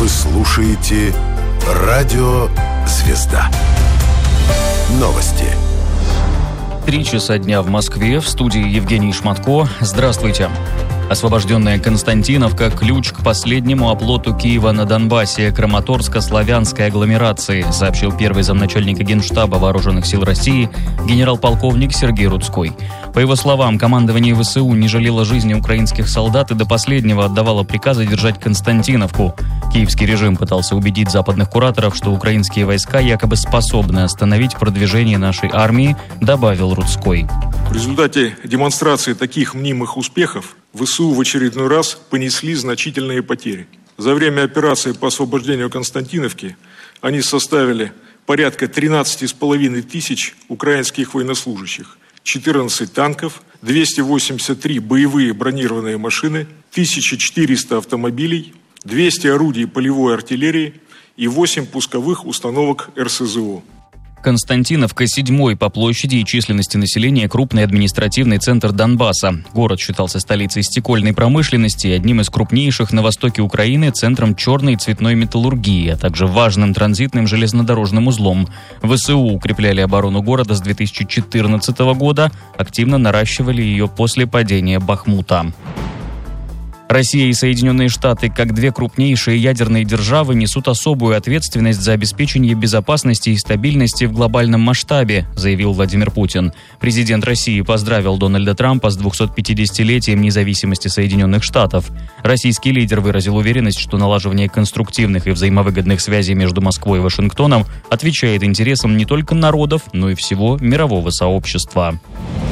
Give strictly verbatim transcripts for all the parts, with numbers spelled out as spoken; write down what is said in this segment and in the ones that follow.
слушаете Радио Звезда. Новости. Три часа дня в Москве. В студии Евгений Шматко. Здравствуйте. Освобожденная Константиновка – ключ к последнему оплоту Киева на Донбассе, Краматорско-славянской агломерации, сообщил первый замначальника Генштаба Вооруженных сил России генерал-полковник Сергей Рудской. По его словам, командование ВСУ не жалело жизни украинских солдат и до последнего отдавало приказы держать Константиновку. Киевский режим пытался убедить западных кураторов, что украинские войска якобы способны остановить продвижение нашей армии, добавил Рудской. В результате демонстрации таких мнимых успехов ВСУ в очередной раз понесли значительные потери. За время операции по освобождению Константиновки они составили порядка тринадцать с половиной тысяч украинских военнослужащих, четырнадцать танков, двести восемьдесят три боевые бронированные машины, тысяча четыреста автомобилей, двести орудий полевой артиллерии и восемь пусковых установок эр эс зэ о. Константиновка – седьмой по площади и численности населения крупный административный центр Донбасса. Город считался столицей стекольной промышленности и одним из крупнейших на востоке Украины центром черной и цветной металлургии, а также важным транзитным железнодорожным узлом. ВСУ укрепляли оборону города с две тысячи четырнадцатого года, активно наращивали ее после падения Бахмута. Россия и Соединенные Штаты, как две крупнейшие ядерные державы, несут особую ответственность за обеспечение безопасности и стабильности в глобальном масштабе, заявил Владимир Путин. Президент России поздравил Дональда Трампа с двухсотпятидесятилетием независимости Соединенных Штатов. Российский лидер выразил уверенность, что налаживание конструктивных и взаимовыгодных связей между Москвой и Вашингтоном отвечает интересам не только народов, но и всего мирового сообщества.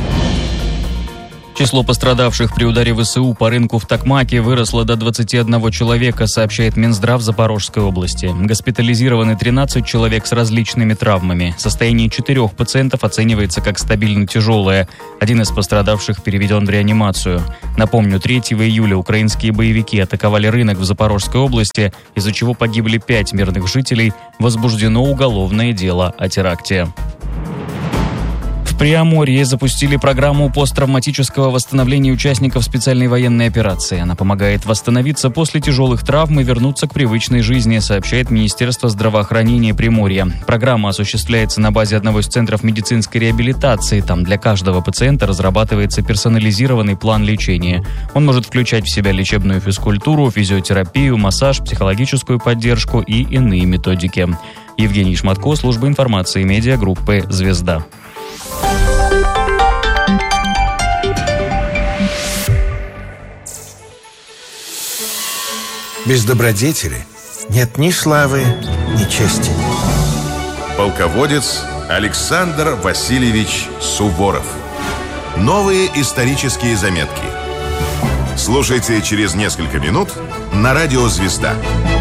Число пострадавших при ударе ВСУ по рынку в Токмаке выросло до двадцати одного человека, сообщает Минздрав Запорожской области. Госпитализированы тринадцать человек с различными травмами. Состояние четырех пациентов оценивается как стабильно тяжелое. Один из пострадавших переведен в реанимацию. Напомню, третьего июля украинские боевики атаковали рынок в Запорожской области, из-за чего погибли пять мирных жителей. Возбуждено уголовное дело о теракте. В Приамурье запустили программу посттравматического восстановления участников специальной военной операции. Она помогает восстановиться после тяжелых травм и вернуться к привычной жизни, сообщает Министерство здравоохранения Приморья. Программа осуществляется на базе одного из центров медицинской реабилитации. Там для каждого пациента разрабатывается персонализированный план лечения. Он может включать в себя лечебную физкультуру, физиотерапию, массаж, психологическую поддержку и иные методики. Евгений Шматко, служба информации медиагруппы «Звезда». Без добродетели нет ни славы, ни чести. Полководец Александр Васильевич Суворов. Новые исторические заметки. Слушайте через несколько минут на Радио Звезда.